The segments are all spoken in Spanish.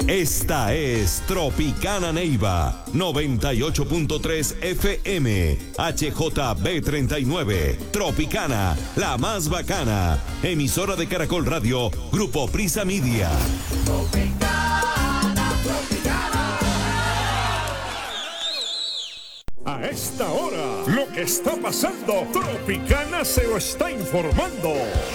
Esta es Tropicana Neiva, 98.3 FM, HJB39, Tropicana, la más bacana, emisora de Caracol Radio, Grupo Prisa Media. A esta hora, lo que está pasando, Tropicana se lo está informando.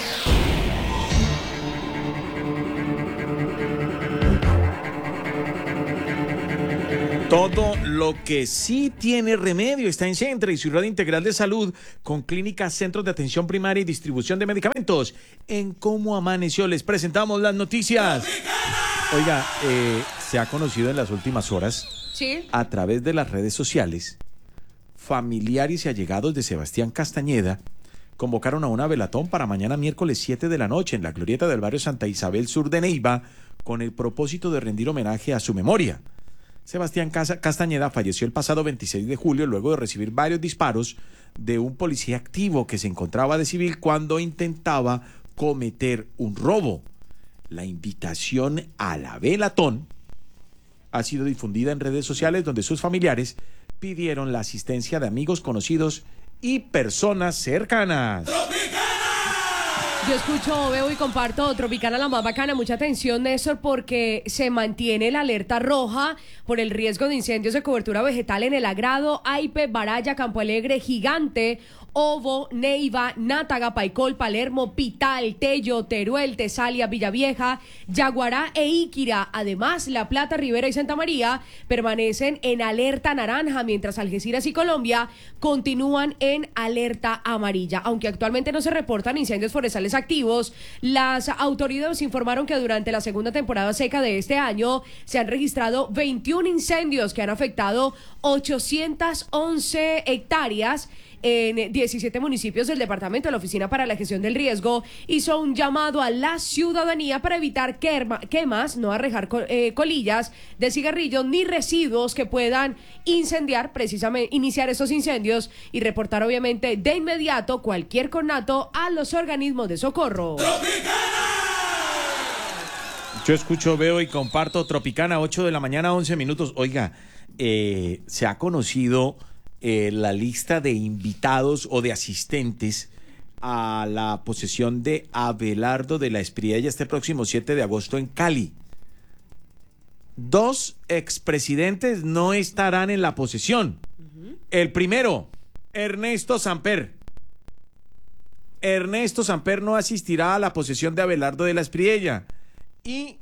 Todo lo que sí tiene remedio está en Centra y su red integral de salud con clínicas, centros de atención primaria y distribución de medicamentos. En Cómo Amaneció les presentamos las noticias. Oiga, se ha conocido en las últimas horas, ¿sí?, a través de las redes sociales, familiares y allegados de Sebastián Castañeda convocaron a una velatón para mañana miércoles 7 de la noche en la glorieta del barrio Santa Isabel Sur de Neiva con el propósito de rendir homenaje a su memoria. Sebastián Castañeda falleció el pasado 26 de julio luego de recibir varios disparos de un policía activo que se encontraba de civil cuando intentaba cometer un robo. La invitación a la velatón ha sido difundida en redes sociales donde sus familiares pidieron la asistencia de amigos, conocidos y personas cercanas. Yo escucho, veo y comparto Tropicana la más bacana. Mucha atención, Néstor, porque se mantiene la alerta roja por el riesgo de incendios de cobertura vegetal en El Agrado, Aipe, Baraya, Campo Alegre, Gigante, Ovo, Neiva, Nátaga, Paicol, Palermo, Pital, Tello, Teruel, Tesalia, Villavieja, Yaguará e Iquira. Además, La Plata, Rivera y Santa María permanecen en alerta naranja, mientras Algeciras y Colombia continúan en alerta amarilla. Aunque actualmente no se reportan incendios forestales activos, las autoridades informaron que durante la segunda temporada seca de este año se han registrado 21 incendios que han afectado 811 hectáreas en 17 municipios del departamento. La Oficina para la Gestión del Riesgo hizo un llamado a la ciudadanía para evitar quemas, no arrojar colillas de cigarrillos ni residuos que puedan iniciar esos incendios y reportar obviamente de inmediato cualquier conato a los organismos de socorro. Yo escucho, veo y comparto Tropicana, 8 de la mañana, 11 minutos. Oiga, se ha conocido la lista de invitados o de asistentes a la posesión de Abelardo de la Espriella este próximo 7 de agosto en Cali. 2 expresidentes no estarán en la posesión. El primero, Ernesto Samper. Ernesto Samper no asistirá a la posesión de Abelardo de la Espriella. Y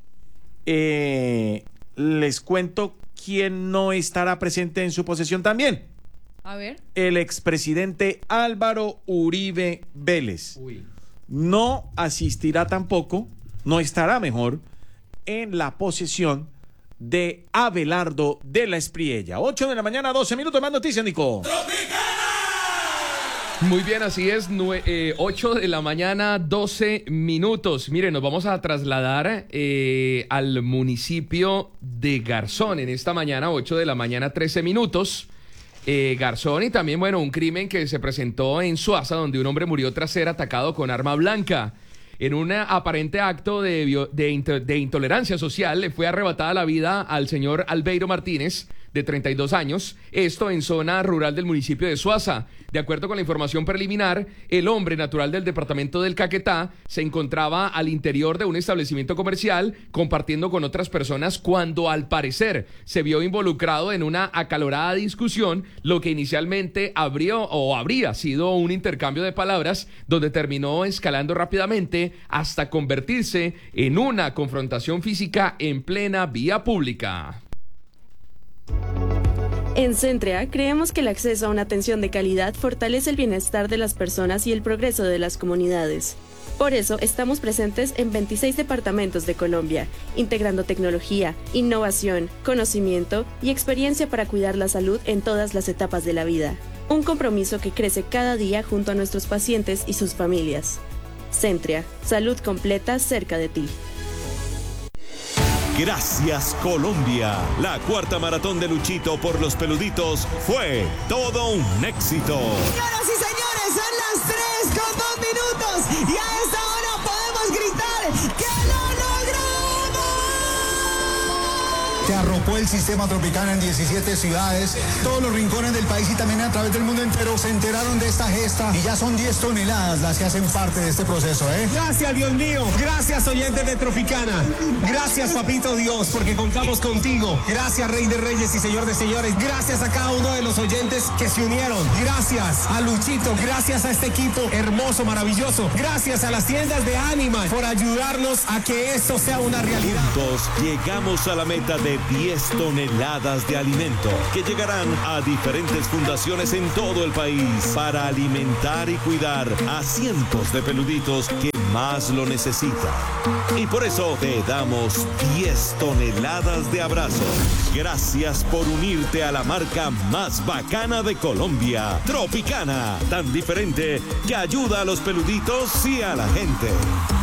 les cuento quién no estará presente en su posesión también. A ver. El expresidente Álvaro Uribe Vélez. No asistirá tampoco, no estará mejor, en la posesión de Abelardo de la Espriella. 8 de la mañana, 12 minutos, más noticias, Nico. Muy bien, así es, 8 de la mañana, 12 minutos. Miren, nos vamos a trasladar al municipio de Garzón en esta mañana, 8 de la mañana, 13 minutos. Garzón, y también, bueno, un crimen que se presentó en Suaza, donde un hombre murió tras ser atacado con arma blanca. En un aparente acto de intolerancia social, le fue arrebatada la vida al señor Albeiro Martínez, de 32 años, esto en zona rural del municipio de Suaza. De acuerdo con la información preliminar, el hombre natural del departamento del Caquetá se encontraba al interior de un establecimiento comercial compartiendo con otras personas cuando al parecer se vio involucrado en una acalorada discusión, lo que inicialmente habría sido un intercambio de palabras donde terminó escalando rápidamente hasta convertirse en una confrontación física en plena vía pública. En Centrea creemos que el acceso a una atención de calidad fortalece el bienestar de las personas y el progreso de las comunidades. Por eso estamos presentes en 26 departamentos de Colombia, integrando tecnología, innovación, conocimiento y experiencia para cuidar la salud en todas las etapas de la vida. Un compromiso que crece cada día junto a nuestros pacientes y sus familias. Centrea, salud completa cerca de ti. Gracias, Colombia. La cuarta maratón de Luchito por los Peluditos fue todo un éxito. Señoras y señores, son las 3:02 minutos y a esta hora podemos gritar ¡que lo logramos! que arropó el sistema Tropicana en 17 ciudades, todos los rincones del país y también a través del mundo entero se enteraron de esta gesta y ya son 10 toneladas las que hacen parte de este proceso, ¿eh? Gracias, Dios mío. Gracias, oyentes de Tropicana. Gracias, papito Dios, porque contamos contigo. Gracias, Rey de Reyes y Señor de Señores. Gracias a cada uno de los oyentes que se unieron. Gracias a Luchito. Gracias a este equipo hermoso, maravilloso. Gracias a las tiendas de Animal por ayudarnos a que esto sea una realidad. Juntos llegamos a la meta de 10 toneladas de alimento que llegarán a diferentes fundaciones en todo el país para alimentar y cuidar a cientos de peluditos que más lo necesitan. Y por eso te damos 10 toneladas de abrazos. Gracias por unirte a la marca más bacana de Colombia, Tropicana, tan diferente que ayuda a los peluditos y a la gente.